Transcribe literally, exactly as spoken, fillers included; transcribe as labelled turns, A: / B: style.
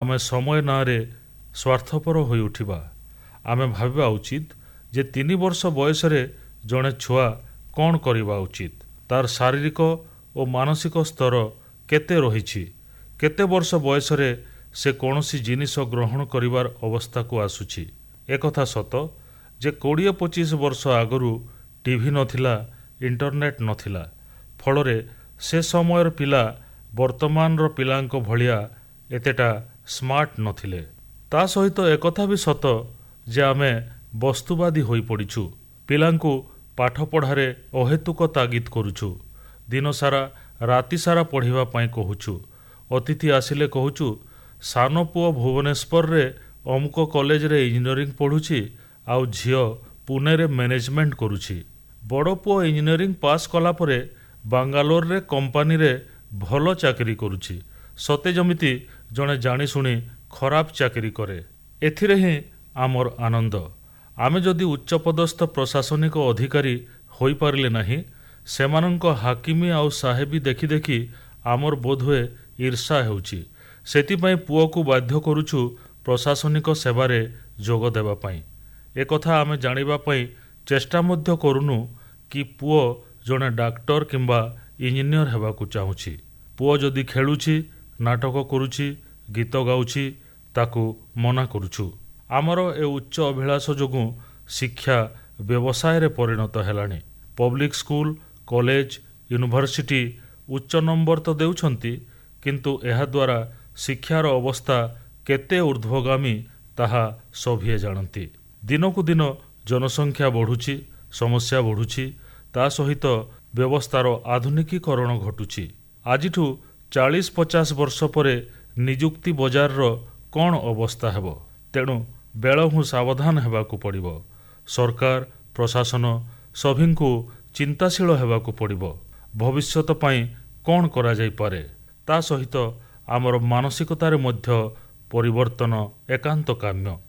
A: ଆମେ ସମୟ ନାଁରେ ସ୍ୱାର୍ଥପର ହୋଇ ଉଠିବା। ଆମେ ଭାବିବା ଉଚିତ ଯେ ତିନି ବର୍ଷ ବୟସରେ ଜଣେ ଛୁଆ କ'ଣ କରିବା ଉଚିତ, ତାର ଶାରୀରିକ ଓ ମାନସିକ ସ୍ତର କେତେ ରହିଛି, କେତେ ବର୍ଷ ବୟସରେ ସେ କୌଣସି ଜିନିଷ ଗ୍ରହଣ କରିବାର ଅବସ୍ଥାକୁ ଆସୁଛି। ଏକଥା ସତ ଯେ କୋଡ଼ିଏ ପଚିଶ ବର୍ଷ ଆଗରୁ ଟିଭି ନଥିଲା, ଇଣ୍ଟରନେଟ୍ ନଥିଲା। ଫଳରେ ସେ ସମୟର ପିଲା ବର୍ତ୍ତମାନର ପିଲାଙ୍କ ଭଳିଆ ଏତେଟା ସ୍ମାର୍ଟ ନଥିଲେ। ତା ସହିତ ଏକଥା ବି ସତ ଯେ ଆମେ ବସ୍ତୁବାଦୀ ହୋଇପଡ଼ିଛୁ। ପିଲାଙ୍କୁ ପାଠ ପଢ଼ାରେ ଅହେତୁକ ତାଗିଦ କରୁଛୁ। ଦିନସାରା ରାତିସାରା ପଢ଼ିବା ପାଇଁ କହୁଛୁ। ଅତିଥି ଆସିଲେ କହୁଛୁ ସାନ ପୁଅ ଭୁବନେଶ୍ୱରରେ ଅମୁକ କଲେଜରେ ଇଞ୍ଜିନିୟରିଂ ପଢ଼ୁଛି, ଆଉ ଝିଅ ପୁନେରେ ମ୍ୟାନେଜମେଣ୍ଟ କରୁଛି। ବଡ଼ ପୁଅ ଇଞ୍ଜିନିୟରିଂ ପାସ୍ କଲା ପରେ ବାଙ୍ଗାଲୋରରେ କମ୍ପାନୀରେ ଭଲ ଚାକିରି କରୁଛି। ସତେ ଯେମିତି ଜଣେ ଜାଣିଶୁଣି ଖରାପ ଚାକିରି କରେ। ଏଥିରେ ହିଁ ଆମର ଆନନ୍ଦ। ଆମେ ଯଦି ଉଚ୍ଚପଦସ୍ଥ ପ୍ରଶାସନିକ ଅଧିକାରୀ ହୋଇପାରିଲେ ନାହିଁ, ସେମାନଙ୍କ ହାକିମି ଆଉ ସାହେବୀ ଦେଖି ଦେଖି ଆମର ବୋଧହୁଏ ଈର୍ଷା ହେଉଛି। ସେଥିପାଇଁ ପୁଅକୁ ବାଧ୍ୟ କରୁଛୁ ପ୍ରଶାସନିକ ସେବାରେ ଯୋଗ ଦେବା ପାଇଁ। ଏକଥା ଆମେ ଜାଣିବା ପାଇଁ ଚେଷ୍ଟା ମଧ୍ୟ କରୁନୁ କି ପୁଅ ଜଣେ ଡାକ୍ତର କିମ୍ବା ଇଞ୍ଜିନିୟର ହେବାକୁ ଚାହୁଁଛି। ପୁଅ ଯଦି ଖେଳୁଛି, ନାଟକ କରୁଛି, ଗୀତ ଗାଉଛି, ତାକୁ ମନା କରୁଛୁ। ଆମର ଏ ଉଚ୍ଚ ଅଭିଳାଷ ଯୋଗୁଁ ଶିକ୍ଷା ବ୍ୟବସାୟରେ ପରିଣତ ହେଲାଣି। ପବ୍ଲିକ ସ୍କୁଲ, କଲେଜ, ୟୁନିଭର୍ସିଟି ଉଚ୍ଚ ନମ୍ବର ତ ଦେଉଛନ୍ତି, କିନ୍ତୁ ଏହାଦ୍ୱାରା ଶିକ୍ଷାର ଅବସ୍ଥା କେତେ ଉର୍ଦ୍ଧ୍ୱଗାମୀ ତାହା ସଭିଏ ଜାଣନ୍ତି। ଦିନକୁ ଦିନ ଜନସଂଖ୍ୟା ବଢ଼ୁଛି, ସମସ୍ୟା ବଢ଼ୁଛି, ତା ସହିତ ବ୍ୟବସ୍ଥାର ଆଧୁନିକୀକରଣ ଘଟୁଛି। ଆଜିଠୁ ଚାଳିଶ ପଚାଶ ବର୍ଷ ପରେ ନିଯୁକ୍ତି ବଜାରର କ'ଣ ଅବସ୍ଥା ହେବ? ତେଣୁ ବେଳହୁଁ ସାବଧାନ ହେବାକୁ ପଡ଼ିବ। ସରକାର, ପ୍ରଶାସନ ସଭିଙ୍କୁ ଚିନ୍ତାଶୀଳ ହେବାକୁ ପଡ଼ିବ। ଭବିଷ୍ୟତ ପାଇଁ କ'ଣ କରାଯାଇପାରେ, ତା ସହିତ ଆମର ମାନସିକତାରେ ମଧ୍ୟ ପରିବର୍ତ୍ତନ ଏକାନ୍ତ କାମ୍ୟ।